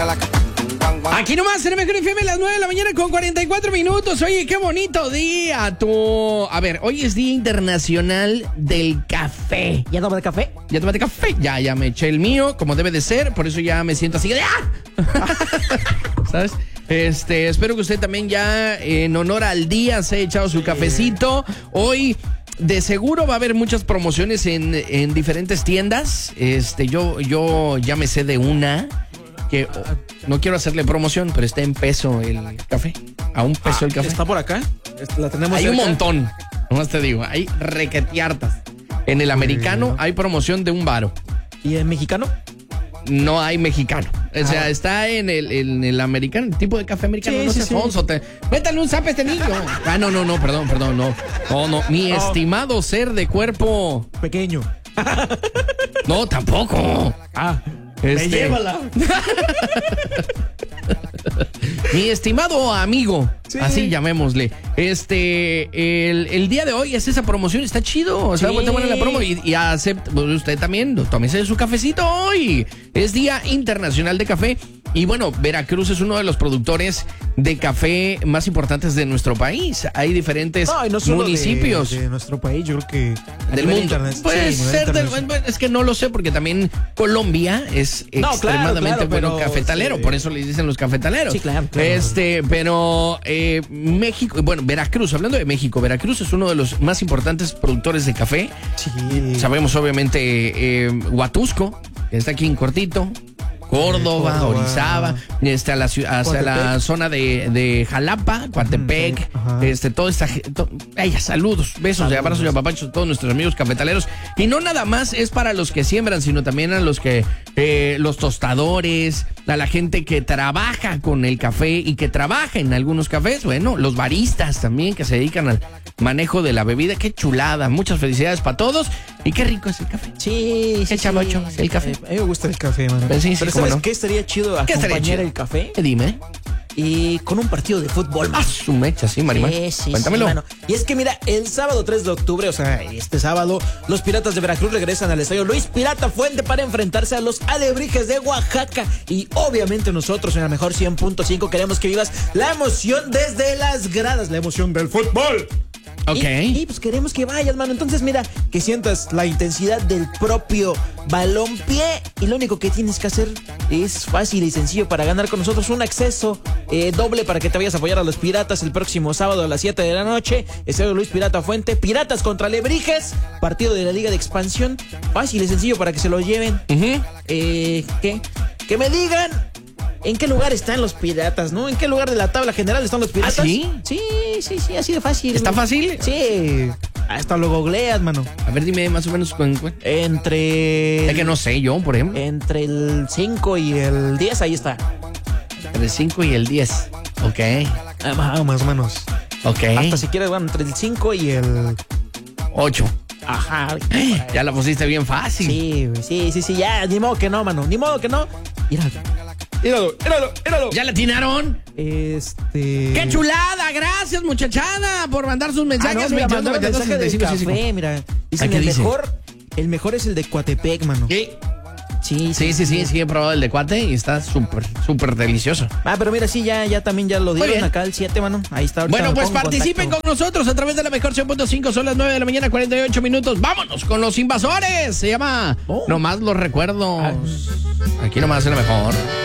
Aquí nomás en Mejor FM, las 9 de la mañana con 44 minutos. Oye, qué bonito día, tú. A ver, hoy es Día Internacional del Café. ¿Ya tomaste café? ¿Ya tomaste café? Ya me eché el mío, como debe de ser. Por eso ya me siento así de ¿sabes? Espero que usted también ya, en honor al día, se haya echado su cafecito. Hoy, de seguro, va a haber muchas promociones en diferentes tiendas. Yo ya me sé de una que no quiero hacerle promoción, pero está en peso el café. A un peso el café. ¿Está por acá? La tenemos Hay cerca. un montón. Nomás te digo, hay requetiartas. En el americano hay promoción de $1. ¿Y en mexicano? No hay mexicano. O sea, está en el americano, el tipo de café americano. Sí, no sí, seas sí. sonso, métale un zape a este niño. No, perdón, no. No, mi estimado ser de cuerpo. Pequeño. No, tampoco. Me llévala. Mi estimado amigo, Sí. así llamémosle. El día de hoy es esa promoción, está chido. O sea, Sí. está buena la promo y acepta, usted también, tómese su cafecito hoy. Es Día Internacional de Café. Y bueno, Veracruz es uno de los productores de café más importantes de nuestro país. Hay diferentes No, y no solo municipios de nuestro país, yo creo que a del nivel mundo. internacional. Puede ser es que no lo sé, porque también Colombia es No, extremadamente claro, bueno pero, cafetalero, por eso le dicen los cafetaleros. Sí, claro. Pero México, bueno, Veracruz, hablando de México, Veracruz es uno de los más importantes productores de café. Sí. Sabemos obviamente Huatusco, que está aquí en cortito. Córdoba, Orizaba, hacia la zona de Jalapa, Coatepec, todo saludos, besos y abrazos y apapachos a todos nuestros amigos cafetaleros. Y no nada más es para los que siembran, sino también a los tostadores, a la gente que trabaja con el café y que trabaja en algunos cafés, bueno, los baristas también que se dedican al manejo de la bebida. Qué chulada, muchas felicidades para todos y qué rico es el café. Sí, Qué chavocho, el café. A mí me gusta el café, mano. Pero sí, Pero cómo ¿sabes no? qué estaría chido acompañar el café? Dime. Y con un partido de fútbol, mano. Su mecha, sí, Marimar. Sí, Cuéntamelo. mano. Y es que mira, el sábado 3 de octubre, o sea, este sábado, los Piratas de Veracruz regresan al estadio Luis Pirata Fuente para enfrentarse a los Alebrijes de Oaxaca. Y obviamente nosotros en la mejor 100.5 queremos que vivas la emoción desde las gradas, la emoción del fútbol. Ok. Y pues queremos que vayas, mano. Entonces, mira, que sientas la intensidad del propio balompié. Y lo único que tienes que hacer es fácil y sencillo para ganar con nosotros un acceso doble para que te vayas a apoyar a los Piratas el próximo sábado a las 7 de la noche. Estadio Luis Pirata Fuente, Piratas contra Alebrijes, partido de la Liga de Expansión. Fácil y sencillo para que se lo lleven. Que me digan ¿en qué lugar están los Piratas, no? ¿En qué lugar de la tabla general están los Piratas? ¿Ah, sí? Sí, así de fácil. ¿Está fácil? Sí. Hasta lo googleas, mano. A ver, dime más o menos Entre... Es que no sé yo, por ejemplo. Entre el 5 y el 10, ahí está. Entre el 5 y el 10. Ok. Más o menos. Ok. Hasta si quieres, bueno, entre el 5 y el... 8. Ajá. Ya la pusiste bien fácil. Sí, ya, ni modo que no, mano. Ni modo que no. Míralo. ¿Ya le atinaron? ¡Qué chulada! Gracias, muchachada, por mandar sus mensajes. Mira, 22, mandó 92, mensaje del 65. café, mira. Dice, ¿Qué dice? el mejor es el de Coatepec, mano. ¿Qué? Sí, he probado el de cuate y está súper delicioso. Pero mira, sí, ya también ya lo dieron bien. acá el 7, mano. Ahí está. Ahorita Bueno, me pues pongo en participen contacto. con nosotros a través de la mejor 100.5. Son las 9 de la mañana, 48 minutos. ¡Vámonos con los invasores! Se llama Nomás los recuerdos. Aquí nomás es la mejor.